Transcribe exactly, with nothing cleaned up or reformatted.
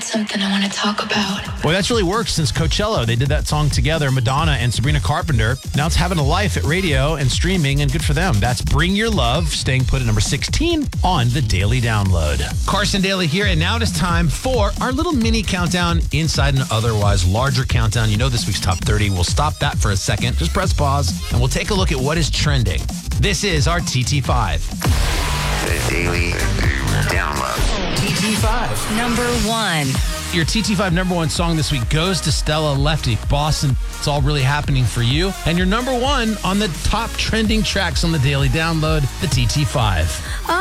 something I want to talk about. Boy, that's really worked since Coachella. They did that song together, Madonna and Sabrina Carpenter. Now it's having a life at radio and streaming, and good for them. That's Bring Your Love, staying put at number sixteen on the Daily Download. Carson Daly here, and now it is time for our little mini countdown inside an otherwise larger countdown. You know this week's top thirty. We'll stop that for a second. Just press pause, and we'll take a look at what is trending. This is our T T five. The Daily Download. T T five. Number one. Your T T five number one song this week goes to Stella Lefty. Boston, it's all really happening for you. And your number one on the top trending tracks on the Daily Download, the T T five.